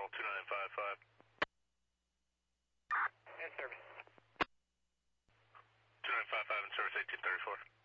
Terminal 2955. In service. 2955 in service 1834.